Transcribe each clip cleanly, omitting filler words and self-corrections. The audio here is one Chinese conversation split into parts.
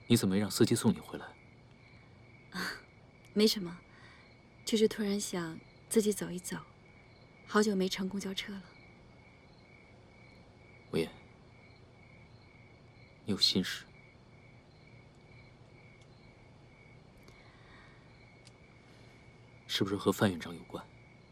你怎么没让司机送你回来？ 没什么，就是突然想自己走一走，好久没乘公交车了。 无言，你有心事。是不是和范院长有关？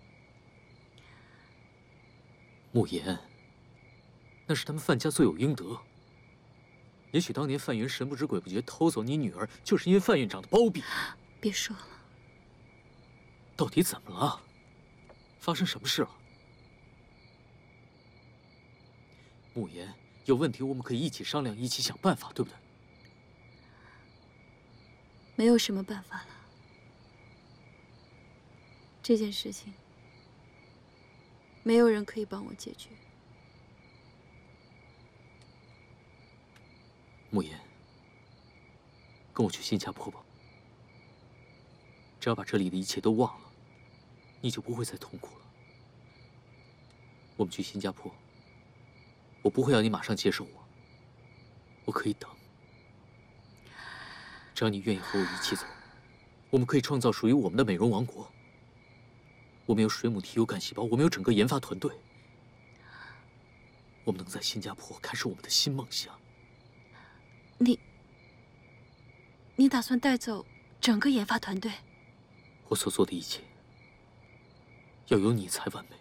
慕言，那是他们范家罪有应得。也许当年范云神不知鬼不觉偷走你女儿，就是因为范院长的包庇。 别说了， 到底怎么了？发生什么事了？慕言，有问题我们可以一起商量，一起想办法，对不对？ 没有什么办法了。这件事情，没有人可以帮我解决。 慕言，跟我去新加坡吧。只要把这里的一切都忘了，你就不会再痛苦了。我们去新加坡，我不会要你马上接受我，我可以等。只要你愿意和我一起走，我们可以创造属于我们的美容王国。我们有水母体有干细胞，我们有整个研发团队，我们能在新加坡开始我们的新梦想。 你打算带走整个研发团队？ 我所做的一切，要有你才完美。